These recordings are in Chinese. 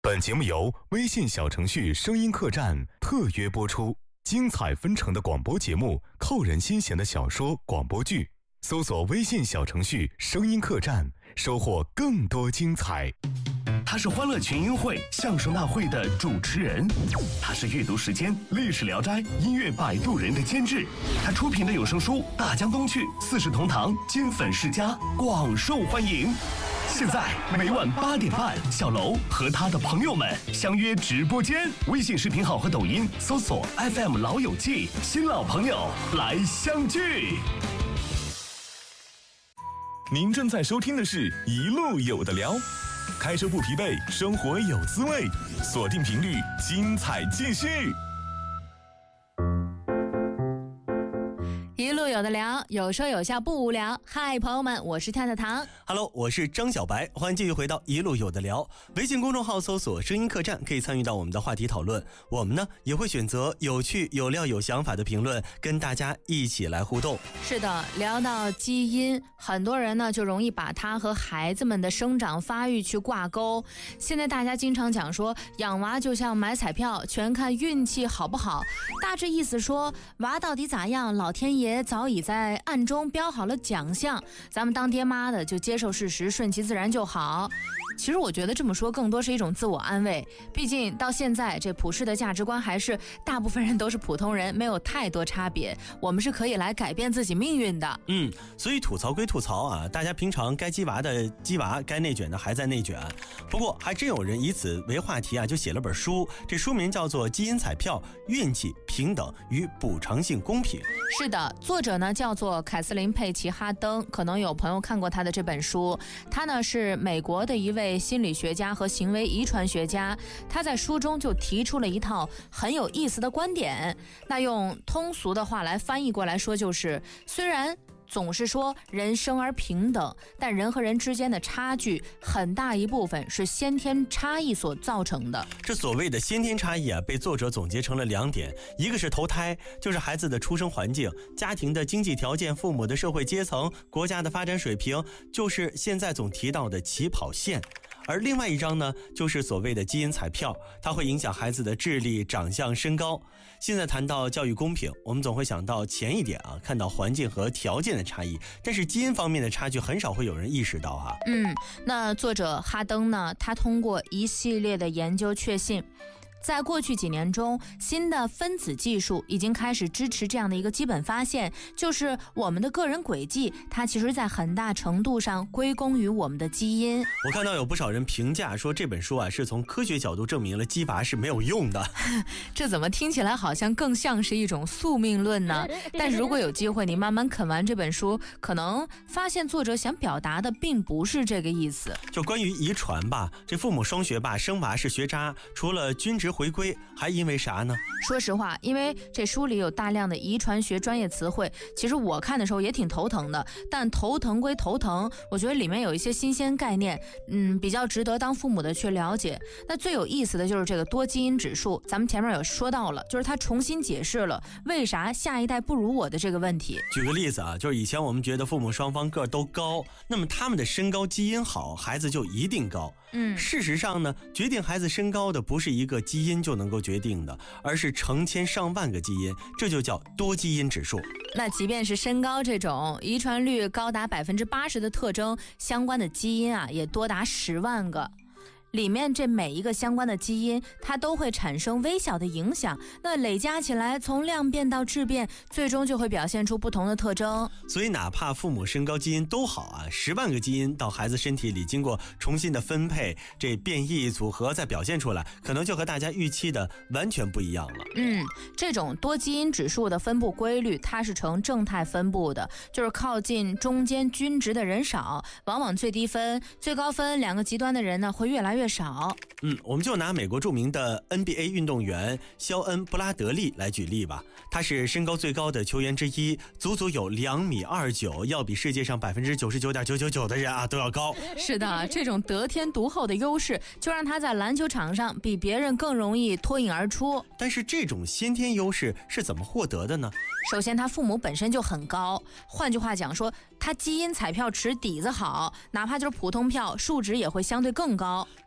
本节目由微信小程序声音客栈特约播出，精彩纷呈的广播节目，扣人心弦的小说、广播剧，搜索微信小程序声音客栈，收获更多精彩。 他是欢乐群英会相声大会的主持人，他是阅读时间历史聊斋音乐摆渡人的监制，他出品的有声书《大江东去》四世同堂金粉世家广受欢迎。现在每晚8点半，小楼和他的朋友们相约直播间，微信视频号和抖音搜索 FM 老友记，新老朋友来相聚。 您正在收听的是一路有的聊，开车不疲惫，生活有滋味，锁定频率，精彩继续。 一路有的聊，有说有笑不无聊。嗨，朋友们，我是跳跳糖。 Hello， 我是张小白，欢迎继续回到一路有的聊。微信公众号搜索声音客栈，可以参与到我们的话题讨论。我们呢也会选择有趣、有料、有想法的评论，跟大家一起来互动。 是的，聊到基因，很多人呢就容易把它和孩子们的生长发育去挂钩。现在大家经常讲说，养娃就像买彩票，全看运气好不好。大致意思说，娃到底咋样，老天爷早已在暗中标好了奖项，咱们当爹妈的就接受事实，顺其自然就好。其实我觉得这么说更多是一种自我安慰，毕竟到现在这普世的价值观还是大部分人都是普通人，没有太多差别，我们是可以来改变自己命运的。 所以吐槽归吐槽啊，大家平常该鸡娃的鸡娃，该内卷的还在内卷。不过还真有人以此为话题啊，就写了本书，这书名叫做《基因彩票：运气、平等与补偿性公平》。 是的，作者呢叫做凯瑟琳·佩奇·哈登，可能有朋友看过他的这本书。他呢是美国的一位心理学家和行为遗传学家，他在书中就提出了一套很有意思的观点。那用通俗的话来翻译过来说，就是虽然总是说人生而平等，但人和人之间的差距很大一部分是先天差异所造成的。 这所谓的先天差异啊，被作者总结成了2点，一个是投胎，就是孩子的出生环境、家庭的经济条件、父母的社会阶层、国家的发展水平，就是现在总提到的起跑线。而另外一张呢，就是所谓的基因彩票，它会影响孩子的智力、长相、身高。现在谈到教育公平，我们总会想到前一点啊，看到环境和条件的差异，但是基因方面的差距很少会有人意识到啊。 那作者哈登呢，他通过一系列的研究确信，在过去几年中，新的分子技术已经开始支持这样的一个基本发现，就是我们的个人轨迹，它其实在很大程度上归功于我们的基因。 我看到有不少人评价说，这本书啊是从科学角度证明了鸡娃是没有用的。 这怎么听起来好像更像是一种宿命论呢？但是如果有机会你慢慢啃完这本书，可能发现作者想表达的并不是这个意思。 就关于遗传吧，这父母双学霸，生娃是学渣，除了均值回归，还因为啥呢？ 说实话，因为这书里有大量的遗传学专业词汇，其实我看的时候也挺头疼的。但头疼归头疼，我觉得里面有一些新鲜概念，比较值得当父母的去了解。那最有意思的就是这个多基因指数，咱们前面有说到了，就是它重新解释了为啥下一代不如我的这个问题。 举个例子啊，就是以前我们觉得父母双方个都高，那么他们的身高基因好，孩子就一定高。事实上呢，决定孩子身高的不是一个基因就能够决定的，而是成千上万个基因，这就叫多基因指数。 那即便是身高这种遗传率高达80%的特征，相关的基因啊也多达10万个。里面这每一个相关的基因，它都会产生微小的影响，那累加起来，从量变到质变，最终就会表现出不同的特征。 所以哪怕父母身高基因都好啊，10万个基因到孩子身体里经过重新的分配，这变异组合再表现出来，可能就和大家预期的完全不一样了。 这种多基因指数的分布规律，它是呈正态分布的，就是靠近中间均值的人少，往往最低分、最高分2个极端的人呢会越来越少。 我们就拿美国著名的 NBA 运动员肖恩·布拉德利来举例吧。他是身高最高的球员之一，足足有2.29米，要比世界上99.999%的人啊都要高。 是的，这种得天独厚的优势，就让他在篮球场上比别人更容易脱颖而出。 但是这种先天优势是怎么获得的呢？ 首先他父母本身就很高，换句话讲说，他基因彩票池底子好，哪怕就是普通票数值也会相对更高。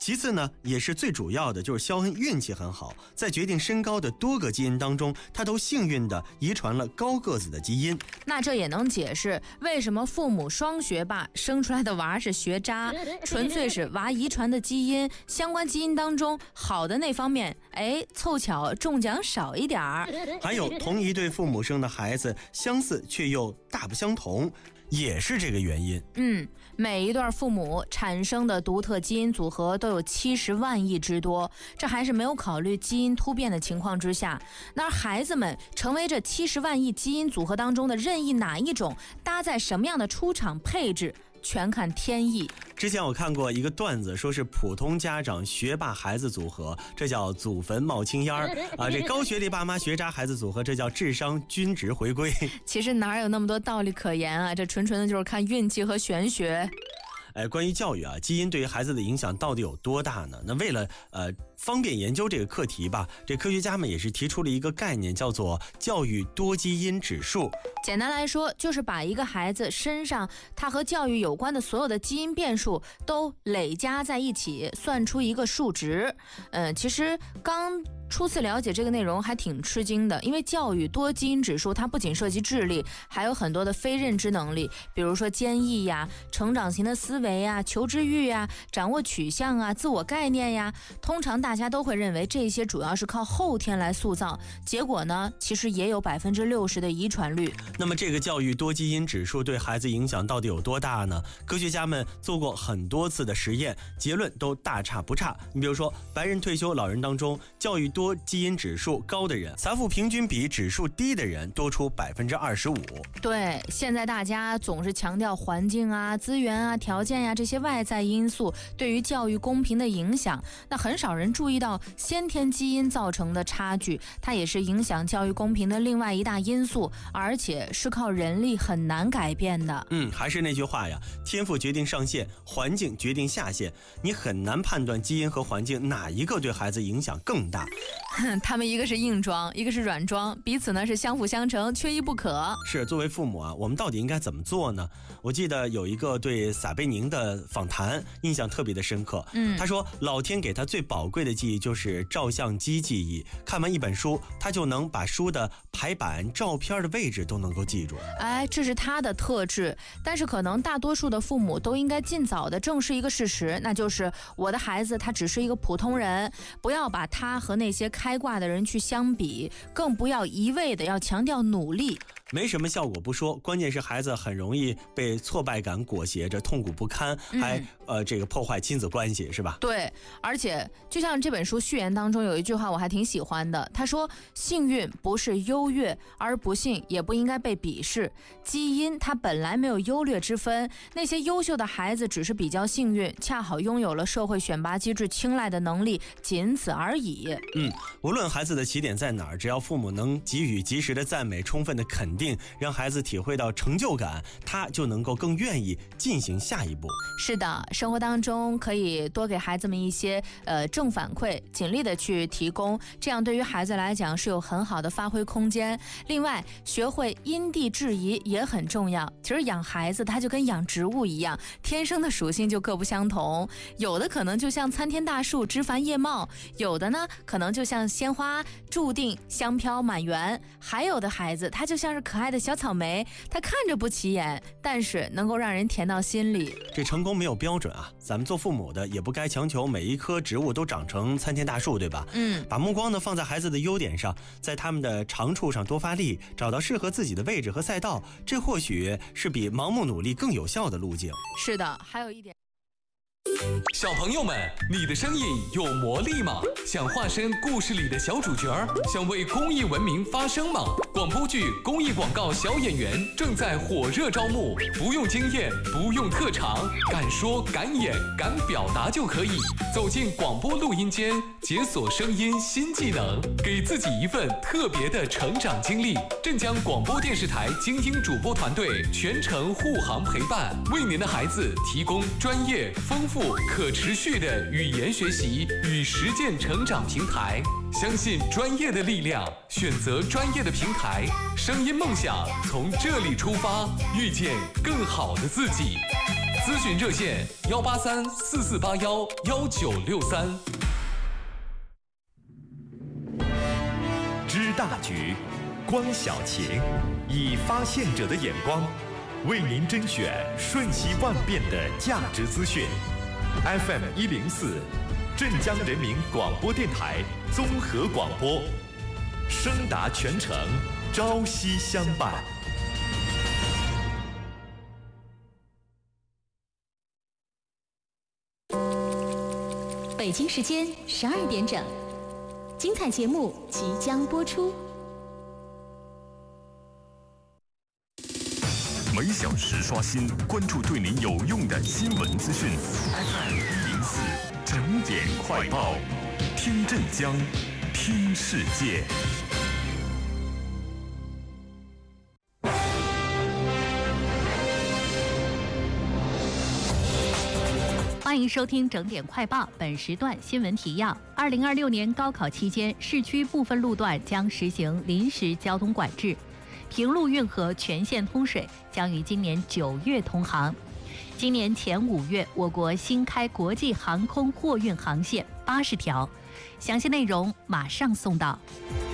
其次呢，也是最主要的，就是肖恩运气很好，在决定身高的多个基因当中，他都幸运的遗传了高个子的基因。 那这也能解释为什么父母双学霸生出来的娃是学渣，纯粹是娃遗传的基因，相关基因当中好的那方面，凑巧中奖少一点儿。 还有同一对父母生的孩子，相似却又大不相同，也是这个原因。 每一对父母产生的独特基因组合都有70万亿之多，这还是没有考虑基因突变的情况之下。那孩子们成为这70万亿基因组合当中的任意哪一种，搭载什么样的出厂配置，全看天意。 之前我看过一个段子，说是普通家长学霸孩子组合，这叫祖坟冒青烟啊；这高学历爸妈学渣孩子组合，这叫智商均值回归。 其实哪有那么多道理可言啊？这纯纯的就是看运气和玄学。 关于教育啊，基因对于孩子的影响到底有多大呢？那为了方便研究这个课题吧，这科学家们也是提出了一个概念，叫做教育多基因指数。 简单来说，就是把一个孩子身上他和教育有关的所有的基因变数都累加在一起，算出一个数值。其实刚初次了解这个内容还挺吃惊的，因为教育多基因指数它不仅涉及智力，还有很多的非认知能力，比如说坚毅呀、成长型的思维呀、求知欲呀、掌握取向啊、自我概念呀。通常大家都会认为这些主要是靠后天来塑造，结果呢，其实也有60%的遗传率。 那么这个教育多基因指数对孩子影响到底有多大呢？科学家们做过很多次的实验，结论都大差不差。你比如说，白人退休老人当中，教育多基因指数高的人，财富平均比指数低的人多出25%。 对，现在大家总是强调环境啊、资源啊、条件呀、这些外在因素对于教育公平的影响，那很少人注意到先天基因造成的差距，它也是影响教育公平的另外一大因素，而且是靠人力很难改变的。 还是那句话呀，天赋决定上限，环境决定下限，你很难判断基因和环境哪一个对孩子影响更大。 他们一个是硬装，一个是软装，彼此呢是相辅相成，缺一不可。 是，作为父母啊，我们到底应该怎么做呢？我记得有一个对撒贝宁的访谈印象特别的深刻。他说老天给他最宝贵的记忆就是照相机记忆，看完一本书，他就能把书的排版、照片的位置都能够记住。 这是他的特质，但是可能大多数的父母都应该尽早的正视一个事实，那就是我的孩子他只是一个普通人，不要把他和那些开挂的人去相比，更不要一味的要强调努力。 没什么效果不说，关键是孩子很容易被挫败感裹挟着，痛苦不堪，还这个破坏亲子关系，是吧？ 对，而且就像这本书序言当中有一句话我还挺喜欢的，他说幸运不是优越，而不幸也不应该被鄙视，基因它本来没有优劣之分，那些优秀的孩子只是比较幸运，恰好拥有了社会选拔机制青睐的能力，仅此而已。 无论孩子的起点在哪儿，只要父母能给予及时的赞美，充分的肯定，让孩子体会到成就感，他就能够更愿意进行下一步。 是的，生活当中可以多给孩子们一些正反馈，尽力的去提供，这样对于孩子来讲是有很好的发挥空间。另外，学会因地制宜也很重要。其实养孩子它就跟养植物一样，天生的属性就各不相同，有的可能就像参天大树枝繁叶茂，有的呢可能就像鲜花注定香飘满园，还有的孩子他就像是可爱的小草莓，他看着不起眼，但是能够让人甜到心里。 这成功没有标准啊，咱们做父母的也不该强求每一棵植物都长成参天大树，对吧？把目光呢放在孩子的优点上，在他们的长处上多发力，找到适合自己的位置和赛道，这或许是比盲目努力更有效的路径。 是的，还有一点， 小朋友们，你的声音有魔力吗？想化身故事里的小主角，想为公益文明发声吗？广播剧、公益广告小演员正在火热招募，不用经验，不用特长，敢说敢演敢表达就可以。走进广播录音间，解锁声音新技能，给自己一份特别的成长经历。镇江广播电视台精英主播团队全程护航陪伴，为您的孩子提供专业、丰富、可持续的语言学习与实践成长平台。相信专业的力量，选择专业的平台，声音梦想从这里出发，遇见更好的自己。 咨询热线18344811963。 知大局，观小情，以发现者的眼光，为您甄选瞬息万变的价值资讯。FM 104，镇江人民广播电台综合广播，声达全城，朝夕相伴。 北京时间12点整，精彩节目即将播出。 每小时刷新，关注对您有用的新闻资讯。FM 104整点快报，听镇江，听世界。 欢迎收听整点快报，本时段新闻提要：2026年高考期间，市区部分路段将实行临时交通管制，平陆运河全线通水，将于今年9月通航。今年前5月，我国新开国际航空货运航线80条，详细内容马上送到。